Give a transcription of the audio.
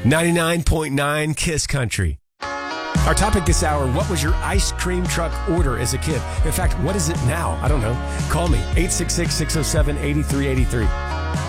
99.9 Kiss Country. Our topic this hour, what was your ice cream truck order as a kid? In fact, what is it now? I don't know. Call me, 866-607-8383.